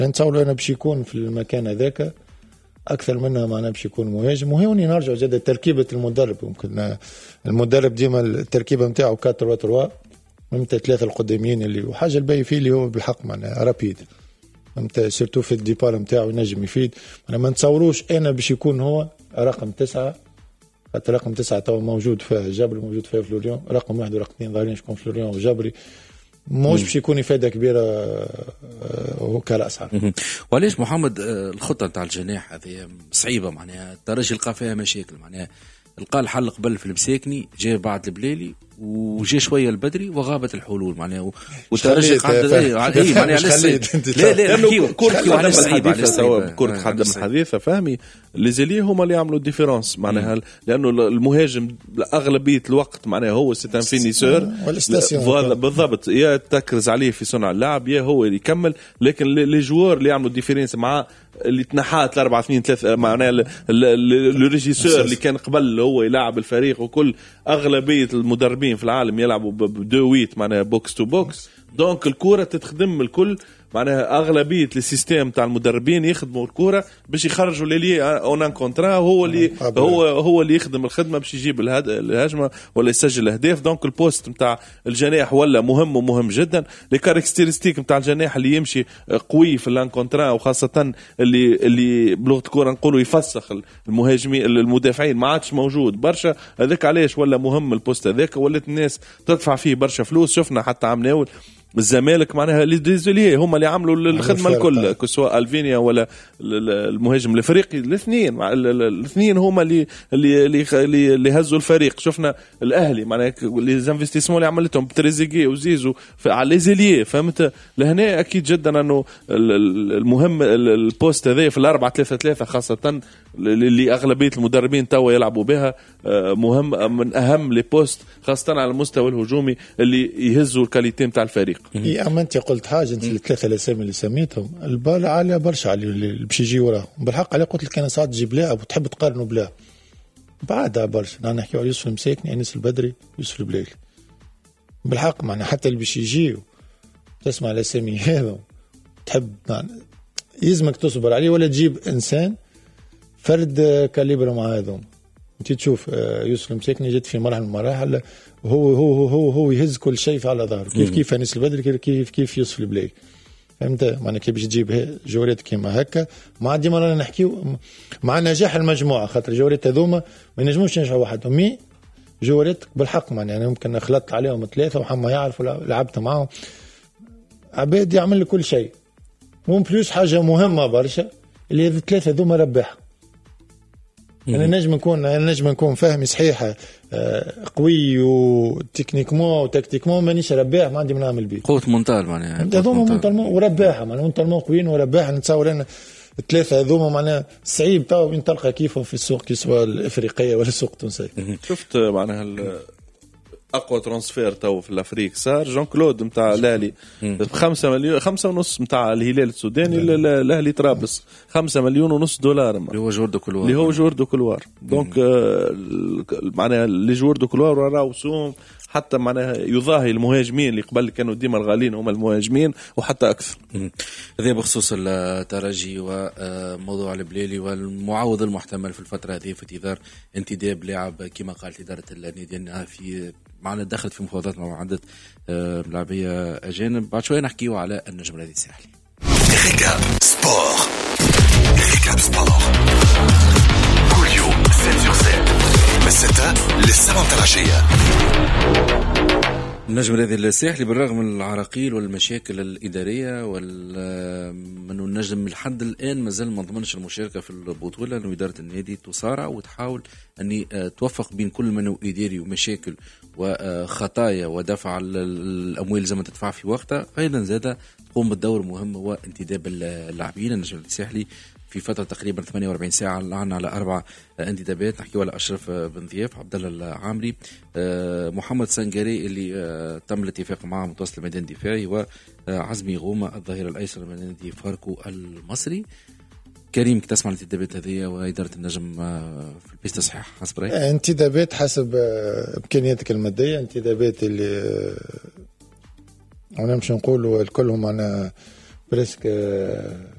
نتصور أنا باش يكون في المكان هذاك أكثر منها معناها باش يكون مهاجم. وهوني نرجع زاد تركيبة المدرب. يمكن المدرب ديما التركيبة متاعه 4-3 ممتى 3 القداميين اللي وحاجة الباقي فيه اللي هو بالحق معناها رابيد ممتى سيرتو في الديبار متاعه ينجم يفيد. أنا ما نتصوروش أنا باش يكون هو رقم 9 حتى رقم 9 تو موجود فيها جبري موجود فيها فلوريون رقم 1 ورقم 2 ظاهرين شكون فلوريون وجبري موش باش يكون إفادة كبيرة وكرأس عام. وليش محمد الخطة نتاع الجناح هذه صعيبة معناها الترجي لقى فيها مشاكل معناها لقى الحل قبل في المساكني جاء بعد البليلي وجاء شويه البدري وغابت الحلول معناها والترجي قاعد اي معناها لا نحكيو كورة على الحديثة كورة حد الحديثة فهمي ليزيلي هما اللي يعملوا الديفيرونس معناها لانه المهاجم اغلبيه الوقت معناها هو سيتان فينيسور بالضبط يا تكرز عليه في صنع اللعب يا هو اللي يكمل. لكن لي جوار اللي يعملوا ديفيرنس مع اللي تنحات 4-2-3 معناها الريجيسور اللي كان قبل هو يلعب الفريق وكل اغلبيه المدربين في العالم يلعبوا ب2-8 معناها بوكس تو بوكس. دونك الكرة تتخدم الكل معناها أغلبية السيستم تاع المدربين يخدموا الكرة باش يخرجوا ليلي اون كونترا هو اللي هو اللي يخدم الخدمة باش يجيب الهجمة ولا يسجل الأهداف. دونك البوست نتاع الجناح ولا مهم ومهم جدا. لي كاركتيرستيك نتاع الجناح اللي يمشي قوي في الان كونترا وخاصة اللي بلغة الكرة نقولوا يفسخ المهاجمين المدافعين ما عادش موجود برشا. هذاك علاش ولا مهم البوست هذاك ولات الناس تدفع فيه برشا فلوس. شفنا حتى عام ناول الزمالك معناها اللي هم اللي عملوا الخدمه الكل سواء الفينيا ولا المهاجم الافريقي الاثنين هما اللي هزوا الفريق. شفنا الاهلي معناها لي زانفستيسمون اللي عملتهم بتريزيجي وزيزو على لي زيليي فهمت لهنا اكيد جدا انه المهم البوست هذا في 4-3-3 خاصه اللي اغلبيه المدربين توا يلعبوا بها مهم من اهم لي بوست خاصه على المستوى الهجومي اللي يهزوا الكاليتي نتاع الفريق. اما انت قلت حاجه انت الثلاثه الاسامي اللي سميتهم البال عاليه برشا على اللي باش يجي وراهم بالحق. على قلت لك انا ساعات تجيب لاعب وتحب تقارنه بلاعب بعد برشا. انا نحكي على يوسف المساكني انس البدري يوسف البليلي بالحق معنا حتى اللي باش يجي تسمع الاسامي هذا تحب يلزمك تصبر عليه ولا تجيب انسان فرد كاليبر مع هذوم. انت تشوف يوسف المساكني جت في مرحله من المراحل هو يهز كل شيء على ظهره كيف انس البدري كيف يوسف البليلي فهمت معناها كيف باش تجيب جوريات كيما هكا. مع ديما رانا نحكيو مع نجاح المجموعه خاطر جوريات هذوما ما ينجموش ينجحوا وحدهم مي جوريات بالحق معناها يعني ممكن خلطت عليهم 3 وحما يعرفوا لعبت معاهم عباد يعمل لي كل شيء. ومن بلوس حاجه مهمه برشا اللي هذ 3 هذوما رباح. أنا نجم نكون فاهمي صحيحة قوي وتكنيكمون وتكتيكمون مانيش رباح ما عندي من نعمل بيه قوة منطال معناها هذوما منطال ورباحة معناها منطال قويين ورباحة. نتصور أنا 3 هذوما معناها صعيب تو وين تلقى كيفهم في السوق سواء الإفريقية ولا السوق التونسية. شفت معناها اقوى ترانسفير تو في الافريق صار جون كلود نتاع الاهلي ب5 مليون 5.5 نتاع الهلال السوداني الاهلي طرابلس 5.5 مليون اللي هو جوردو كلوار دونك معناها اللي جوردو كلوار راهو سوم حتى معناها يضاهي المهاجمين اللي قبل كانوا ديما الغالين هم المهاجمين وحتى اكثر. هذا بخصوص الترجي وموضوع البليلي والمعوض المحتمل في الفتره هذه في انتظار انتداب لاعب كما قالت اداره النادي انها في معنا دخلت في مفاوضات مع عدة لاعبية أجانب. بعد شوية نحكيوا على النجم الرياضي الساحلي. ريكاب سبور كل يوم 7/7 من 6 ل7 العشية. النجم الرياضي الساحلي بالرغم من العراقيل والمشاكل الإدارية من النجم لحد الآن ما زال ما ضمنش المشاركة في البطولة. لأنه إدارة النادي تصارع وتحاول أن توفق بين كل من إداري ومشاكل وخطايا ودفع الأموال زي ما تدفع في وقتها. أيضا زادة تقوم بالدور مهم هو انتداب اللاعبين. النجم الساحلي في فترة تقريبا 48 ساعة لعنا على 4 انتدابات. نحكي على أشرف بن ضياف عبد الله العامري محمد سنجاري اللي تم الاتفاق معه متوسط الميدان الدفاعي وعزمي غومة الظهير الأيسر من نادي فاركو المصري. كريم تسمع الانتدابات هذه وإدارة النجم في البيست صحيح حسب رأيك؟ انتدابات حسب إمكانياتك المادية. انتدابات اللي أنا مش نقولوا الكلهم أنا بريسك